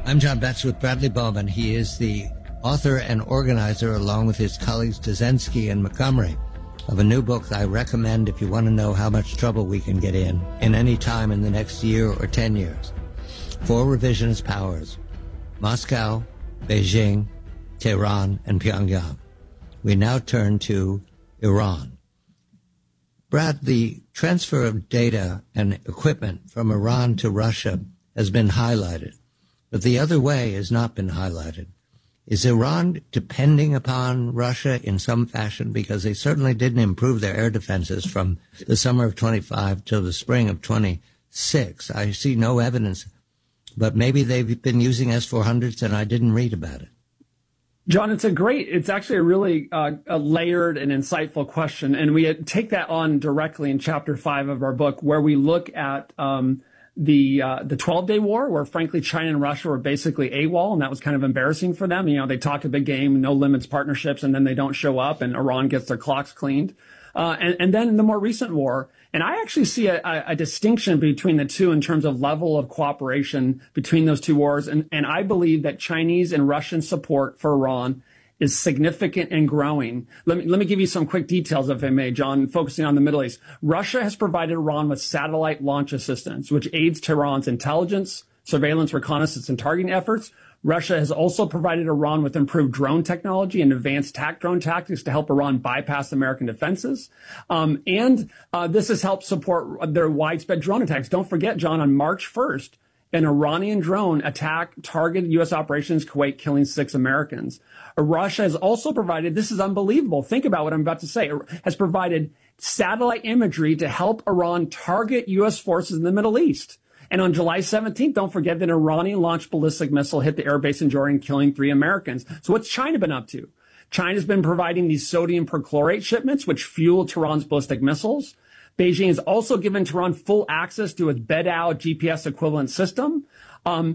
I'm John Betts with Bradley Bowman. He is the author and organizer, along with his colleagues Dzenski and Montgomery, of a new book that I recommend if you want to know how much trouble we can get in any time in the next year or 10 years. 4 revisionist powers: Moscow, Beijing, Tehran, and Pyongyang. We now turn to Iran. Brad, the transfer of data and equipment from Iran to Russia has been highlighted, but the other way has not been highlighted. Is Iran depending upon Russia in some fashion? Because they certainly didn't improve their air defenses from the summer of 25 till the spring of 26. I see no evidence, but maybe they've been using S-400s and I didn't read about it. John, it's actually a really a layered and insightful question. And we take that on directly in chapter 5 of our book, where we look at the 12-day war, where frankly China and Russia were basically AWOL, and that was kind of embarrassing for them. You know, they talk a big game, no limits partnerships, and then they don't show up, and Iran gets their clocks cleaned. And then the more recent war, and I actually see a distinction between the two in terms of level of cooperation between those two wars. And I believe that Chinese and Russian support for Iran is significant and growing. Let me give you some quick details, if I may, John, focusing on the Middle East. Russia has provided Iran with satellite launch assistance, which aids Tehran's intelligence, surveillance, reconnaissance, and targeting efforts. Russia has also provided Iran with improved drone technology and advanced drone tactics to help Iran bypass American defenses. And this has helped support their widespread drone attacks. Don't forget, John, on March 1st, an Iranian drone attack targeted U.S. operations Kuwait, killing 6 Americans. Russia has also provided, this is unbelievable, think about what I'm about to say, has provided satellite imagery to help Iran target U.S. forces in the Middle East. And on July 17th, don't forget that an Iranian-launched ballistic missile hit the airbase in Jordan, killing 3 Americans. So what's China been up to? China's been providing these sodium perchlorate shipments, which fuel Tehran's ballistic missiles. Beijing has also given Tehran full access to its Bedou GPS equivalent system. And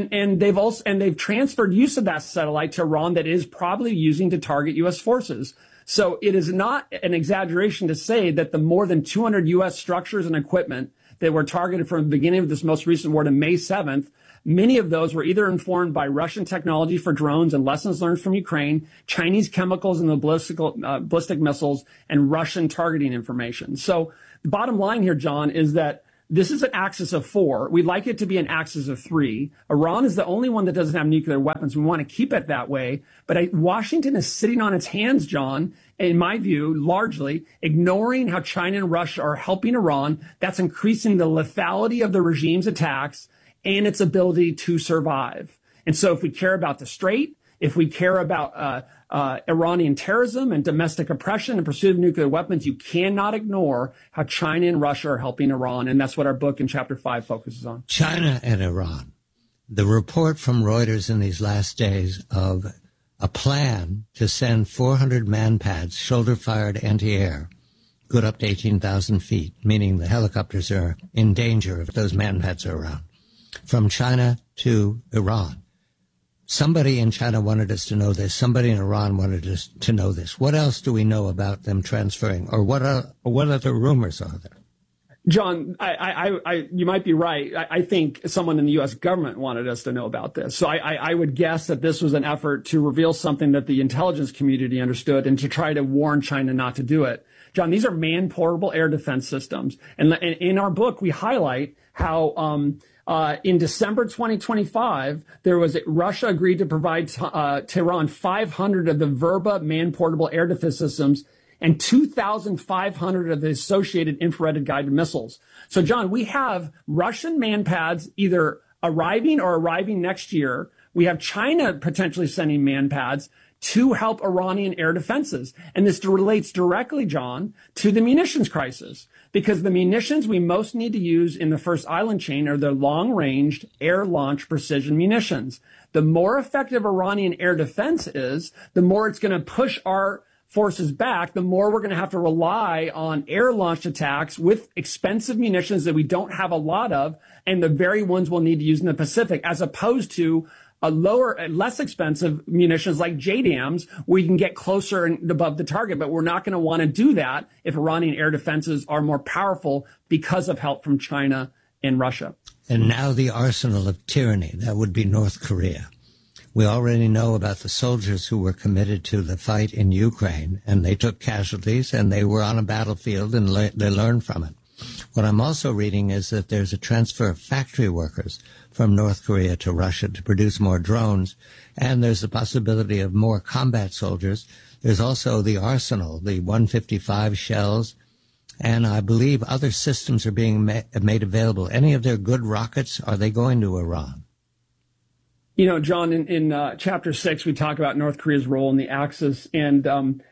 they've transferred use of that satellite to Iran that is probably using to target U.S. forces. So it is not an exaggeration to say that the more than 200 U.S. structures and equipment that were targeted from the beginning of this most recent war to May 7th, many of those were either informed by Russian technology for drones and lessons learned from Ukraine, Chinese chemicals in the ballistic missiles, and Russian targeting information. So the bottom line here, John, is that this is an axis of 4. We'd like it to be an axis of 3. Iran is the only one that doesn't have nuclear weapons. We want to keep it that way. But Washington is sitting on its hands, John, in my view, largely ignoring how China and Russia are helping Iran. That's increasing the lethality of the regime's attacks and its ability to survive. And so if we care about the Strait, if we care about Iranian terrorism and domestic oppression and pursuit of nuclear weapons, you cannot ignore how China and Russia are helping Iran. And that's what our book in chapter 5 focuses on. China and Iran. The report from Reuters in these last days of a plan to send 400 man-pads, shoulder-fired anti-air, good up to 18,000 feet, meaning the helicopters are in danger if those man-pads are around, from China to Iran. Somebody in China wanted us to know this. Somebody in Iran wanted us to know this. What else do we know about them transferring, or what other rumors are there? John, you might be right. I think someone in the U.S. government wanted us to know about this. So I would guess that this was an effort to reveal something that the intelligence community understood and to try to warn China not to do it. John, these are man-portable air defense systems. And in our book, we highlight how in December 2025, Russia agreed to provide Tehran 500 of the Verba man-portable air defense systems and 2,500 of the associated infrared guided missiles. So, John, we have Russian man-pads either arriving or arriving next year. We have China potentially sending man-pads to help Iranian air defenses. And this relates directly, John, to the munitions crisis, because the munitions we most need to use in the first island chain are the long-ranged air-launched precision munitions. The more effective Iranian air defense is, the more it's going to push our forces back, the more we're going to have to rely on air-launched attacks with expensive munitions that we don't have a lot of, and the very ones we'll need to use in the Pacific, as opposed to less expensive munitions like JDAMs, where you can get closer and above the target. But we're not going to want to do that if Iranian air defenses are more powerful because of help from China and Russia. And now the arsenal of tyranny, that would be North Korea. We already know about the soldiers who were committed to the fight in Ukraine, and they took casualties, and they were on a battlefield, and they learned from it. What I'm also reading is that there's a transfer of factory workers from North Korea to Russia to produce more drones, and there's the possibility of more combat soldiers. There's also the arsenal, the 155 shells, and I believe other systems are being made available. Any of their good rockets, are they going to Iran? You know, John, in Chapter 6, we talk about North Korea's role in the Axis. And,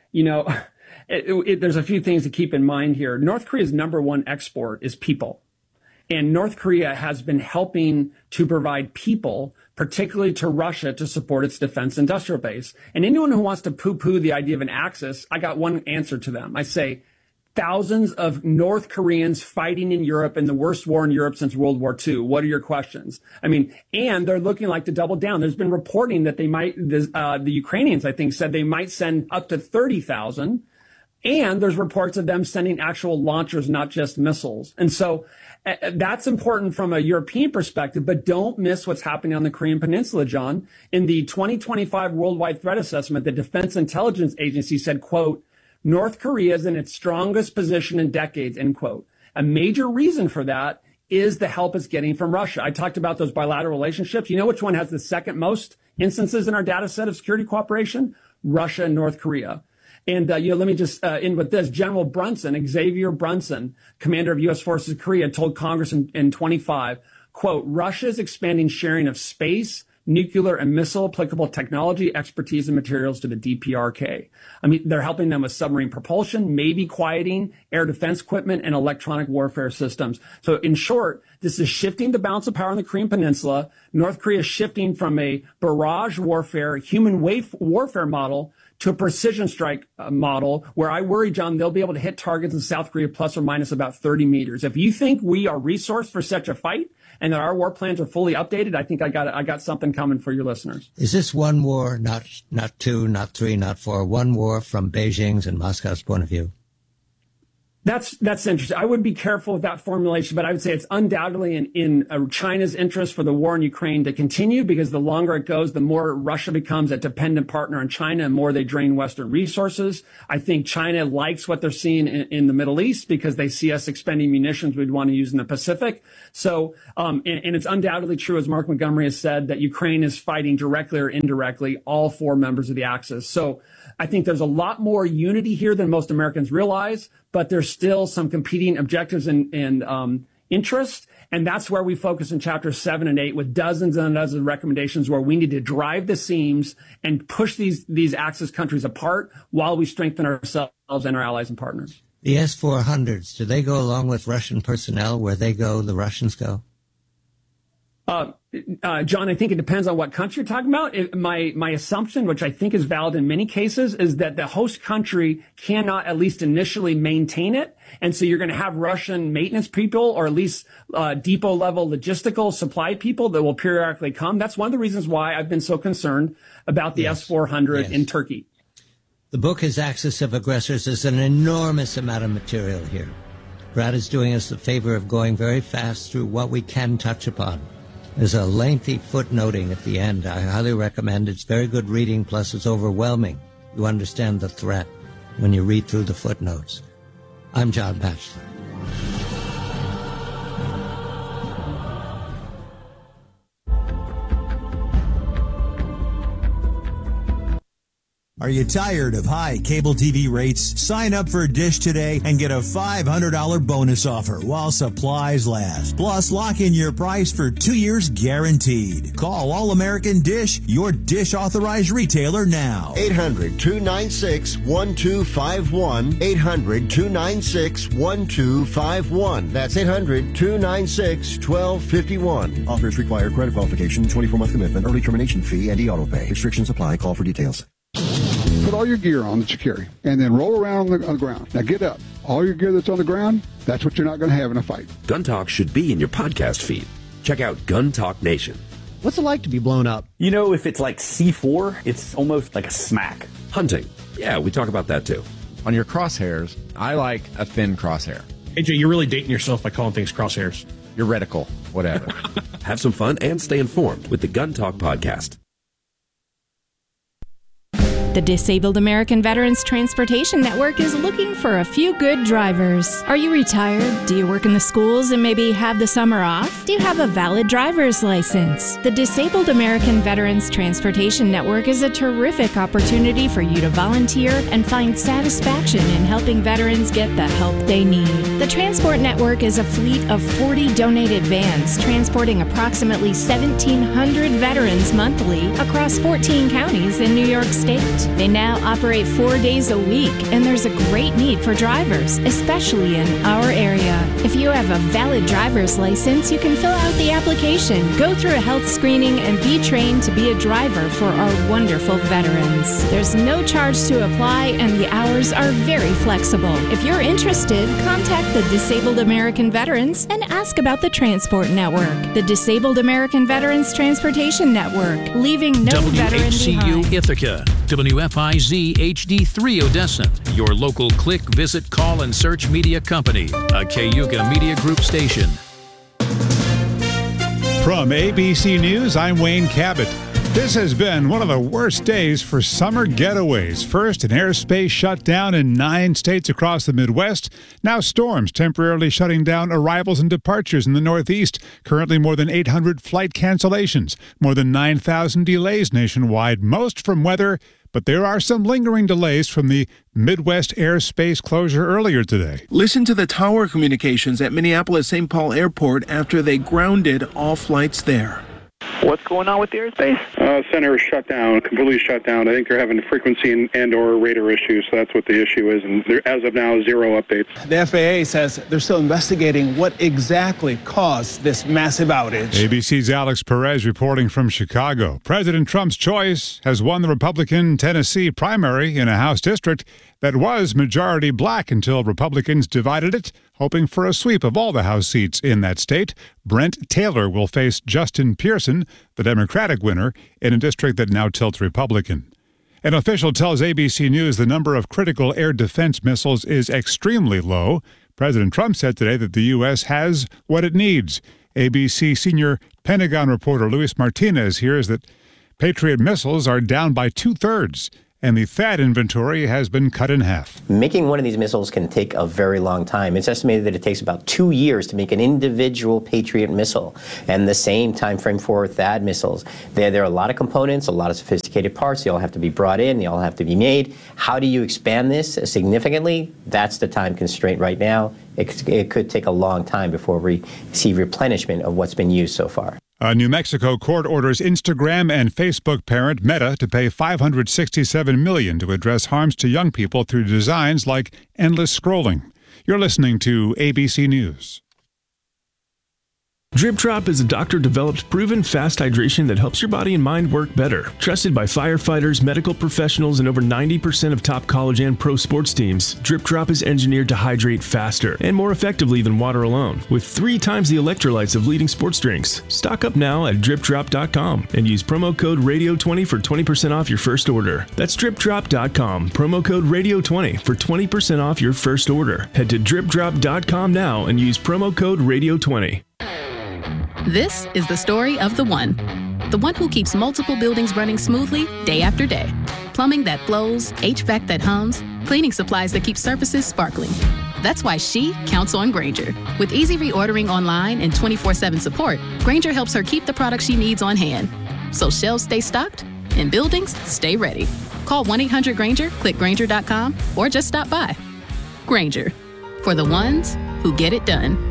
there's a few things to keep in mind here. North Korea's number one export is people. And North Korea has been helping to provide people, particularly to Russia, to support its defense industrial base. And anyone who wants to poo-poo the idea of an Axis, I got one answer to them. I say, thousands of North Koreans fighting in Europe in the worst war in Europe since World War II. What are your questions? I mean, and they're looking like to double down. There's been reporting that they might, the Ukrainians, I think, said they might send up to 30,000. And there's reports of them sending actual launchers, not just missiles. And so that's important from a European perspective, but don't miss what's happening on the Korean Peninsula, John. In the 2025 Worldwide Threat Assessment, the Defense Intelligence Agency said, quote, North Korea is in its strongest position in decades, end quote. A major reason for that is the help it's getting from Russia. I talked about those bilateral relationships. You know which one has the second most instances in our data set of security cooperation? Russia and North Korea. And, let me just end with this. General Brunson, Xavier Brunson, commander of U.S. Forces Korea, told Congress in 25, quote, Russia is expanding sharing of space, nuclear and missile applicable technology, expertise, and materials to the DPRK. I mean, they're helping them with submarine propulsion, maybe quieting, air defense equipment, and electronic warfare systems. So in short, this is shifting the balance of power on the Korean Peninsula. North Korea is shifting from a barrage warfare, human wave warfare model to a precision strike model where I worry, John, they'll be able to hit targets in South Korea plus or minus about 30 meters. If you think we are resourced for such a fight and that our war plans are fully updated, I think I got something coming for your listeners. Is this one war, not two, not three, not four, one war from Beijing's and Moscow's point of view? That's interesting. I would be careful with that formulation, but I would say it's undoubtedly in China's interest for the war in Ukraine to continue, because the longer it goes, the more Russia becomes a dependent partner on China and more they drain Western resources. I think China likes what they're seeing in the Middle East because they see us expending munitions we'd want to use in the Pacific. So, and it's undoubtedly true, as Mark Montgomery has said, that Ukraine is fighting directly or indirectly all four members of the Axis. So I think there's a lot more unity here than most Americans realize, but there's still some competing objectives and interest. And that's where we focus in chapters 7 and 8 with dozens and dozens of recommendations where we need to drive the seams and push these Axis countries apart while we strengthen ourselves and our allies and partners. The S-400s, do they go along with Russian personnel? Where they go, the Russians go? John, I think it depends on what country you're talking about. My assumption, which I think is valid in many cases, is that the host country cannot at least initially maintain it. And so you're going to have Russian maintenance people, or at least depot level logistical supply people that will periodically come. That's one of the reasons why I've been so concerned about the S-400 in Turkey. The book, His Axis of Aggressors, is an enormous amount of material here. Brad is doing us the favor of going very fast through what we can touch upon. There's a lengthy footnoting at the end. I highly recommend it. It's very good reading, plus it's overwhelming. You understand the threat when you read through the footnotes. I'm John Batchelor. Are you tired of high cable TV rates? Sign up for Dish today and get a $500 bonus offer while supplies last. Plus, lock in your price for 2 years guaranteed. Call All American Dish, your Dish authorized retailer now. 800-296-1251. 800-296-1251. That's 800-296-1251. Offers require credit qualification, 24-month commitment, early termination fee, and e-auto pay. Restrictions apply. Call for details. Put all your gear on that you carry, and then roll around on the ground. Now get up. All your gear that's on the ground, that's what you're not going to have in a fight. Gun Talk should be in your podcast feed. Check out Gun Talk Nation. What's it like to be blown up? You know, if it's like C4, it's almost like a smack. Hunting. Yeah, we talk about that too. On your crosshairs, I like a thin crosshair. AJ, you're really dating yourself by calling things crosshairs. your reticle, whatever. Have some fun and stay informed with the Gun Talk Podcast. The Disabled American Veterans Transportation Network is looking for a few good drivers. Are you retired? Do you work in the schools and maybe have the summer off? Do you have a valid driver's license? The Disabled American Veterans Transportation Network is a terrific opportunity for you to volunteer and find satisfaction in helping veterans get the help they need. The Transport Network is a fleet of 40 donated vans transporting approximately 1,700 veterans monthly across 14 counties in New York State. They now operate 4 days a week, and there's a great need for drivers, especially in our area. If you have a valid driver's license, you can fill out the application, go through a health screening, and be trained to be a driver for our wonderful veterans. There's no charge to apply, and the hours are very flexible. If you're interested, contact the Disabled American Veterans and ask about the Transport Network. The Disabled American Veterans Transportation Network, leaving no veteran behind. WHCU Ithaca. WFIZ HD3 Odessa, your local click, visit, call, and search media company, a Cayuga Media Group station. From ABC News, I'm Wayne Cabot. This has been one of the worst days for summer getaways. First, an airspace shutdown in 9 states across the Midwest. Now storms temporarily shutting down arrivals and departures in the Northeast. Currently more than 800 flight cancellations. More than 9,000 delays nationwide, most from weather. But there are some lingering delays from the Midwest airspace closure earlier today. Listen to the tower communications at Minneapolis-St. Paul Airport after they grounded all flights there. What's going on with the airspace? Center is shut down, completely shut down. I think they're having frequency and or radar issues, so that's what the issue is. And there, as of now, 0 updates. The FAA says they're still investigating what exactly caused this massive outage. ABC's Alex Perez reporting from Chicago. President Trump's choice has won the Republican Tennessee primary in a House district that was majority black until Republicans divided it, hoping for a sweep of all the House seats in that state. Brent Taylor will face Justin Pearson, the Democratic winner, in a district that now tilts Republican. An official tells ABC News the number of critical air defense missiles is extremely low. President Trump said today that the U.S. has what it needs. ABC senior Pentagon reporter Luis Martinez hears that Patriot missiles are down by 2/3. And the THAAD inventory has been cut in half. Making one of these missiles can take a very long time. It's estimated that it takes about 2 years to make an individual Patriot missile, and the same time frame for THAAD missiles. There are a lot of components, a lot of sophisticated parts. They all have to be brought in. They all have to be made. How do you expand this significantly? That's the time constraint right now. It could take a long time before we see replenishment of what's been used so far. A New Mexico court orders Instagram and Facebook parent Meta to pay $567 million to address harms to young people through designs like endless scrolling. You're listening to ABC News. Drip Drop is a doctor-developed, proven fast hydration that helps your body and mind work better. Trusted by firefighters, medical professionals, and over 90% of top college and pro sports teams, Drip Drop is engineered to hydrate faster and more effectively than water alone, with 3 times the electrolytes of leading sports drinks. Stock up now at DripDrop.com and use promo code RADIO20 for 20% off your first order. That's DripDrop.com, promo code RADIO20 for 20% off your first order. Head to DripDrop.com now and use promo code RADIO20. This is the story of the one who keeps multiple buildings running smoothly day after day. Plumbing that flows, HVAC that hums, cleaning supplies that keep surfaces sparkling. That's why she counts on Grainger. With easy reordering online and 24/7 support, Grainger helps her keep the products she needs on hand. So shelves stay stocked and buildings stay ready. Call 1-800-GRAINGER, click Grainger.com, or just stop by. Grainger, for the ones who get it done.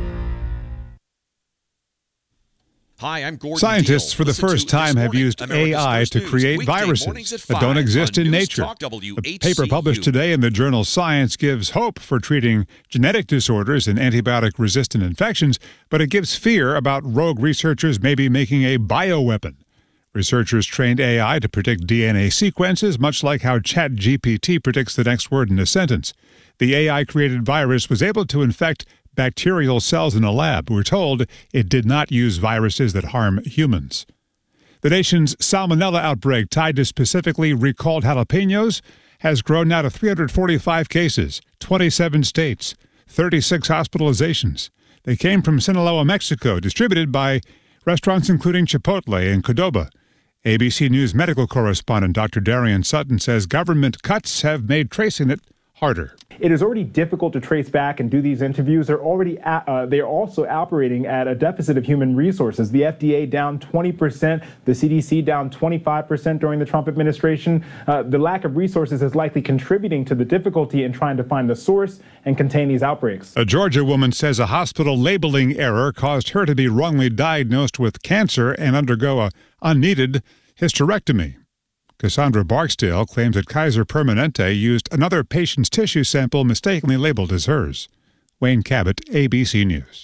Hi, I'm Gordon Scientists Deal. for the first time have used AI to create viruses that don't exist in nature. A paper published today in the journal Science gives hope for treating genetic disorders and antibiotic-resistant infections, but it gives fear about rogue researchers maybe making a bioweapon. Researchers trained AI to predict DNA sequences, much like how ChatGPT predicts the next word in a sentence. The AI-created virus was able to infect bacterial cells in a lab. We're told it did not use viruses that harm humans. The nation's salmonella outbreak, tied to specifically recalled jalapenos, has grown now to 345 cases, 27 states, 36 hospitalizations. They came from Sinaloa, Mexico, distributed by restaurants including Chipotle and Qdoba. ABC News medical correspondent Dr. Darian Sutton says government cuts have made tracing it harder. It is already difficult to trace back and do these interviews. They're also operating at a deficit of human resources. The FDA down 20%, the CDC down 25% during the Trump administration. The lack of resources is likely contributing to the difficulty in trying to find the source and contain these outbreaks. A Georgia woman says a hospital labeling error caused her to be wrongly diagnosed with cancer and undergo a unneeded hysterectomy. Cassandra Barksdale claims that Kaiser Permanente used another patient's tissue sample mistakenly labeled as hers. Wayne Cabot, ABC News.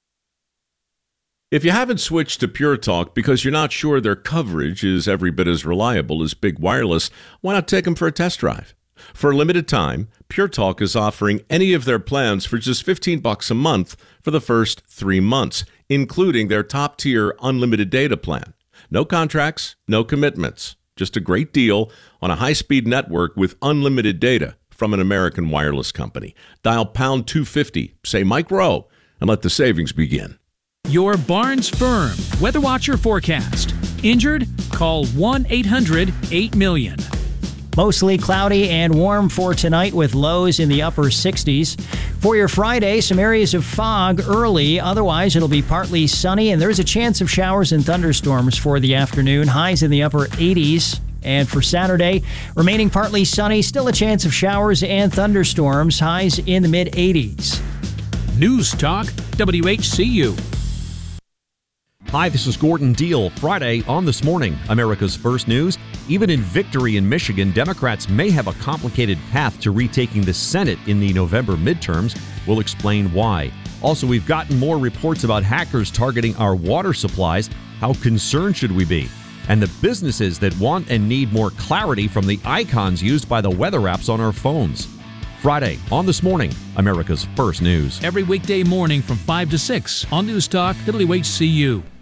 If you haven't switched to Pure Talk because you're not sure their coverage is every bit as reliable as Big Wireless, why not take them for a test drive? For a limited time, Pure Talk is offering any of their plans for just $15 a month for the first 3 months, including their top-tier unlimited data plan. No contracts, no commitments. Just a great deal on a high-speed network with unlimited data from an American wireless company. Dial pound 250, say Mike Rowe, and let the savings begin. Your Barnes Firm Weather Watcher forecast. Injured? Call 1-800-8-million. Mostly cloudy and warm for tonight with lows in the upper 60s. For your Friday, some areas of fog early. Otherwise, it'll be partly sunny, and there's a chance of showers and thunderstorms for the afternoon. Highs in the upper 80s. And for Saturday, remaining partly sunny, still a chance of showers and thunderstorms. Highs in the mid-80s. News Talk, WHCU. Hi, this is Gordon Deal. Friday on This Morning, America's First News. Even in victory in Michigan, Democrats may have a complicated path to retaking the Senate in the November midterms. We'll explain why. Also, we've gotten more reports about hackers targeting our water supplies. How concerned should we be? And the businesses that want and need more clarity from the icons used by the weather apps on our phones. Friday on This Morning, America's First News. Every weekday morning from 5 to 6 on News Talk, WHCU.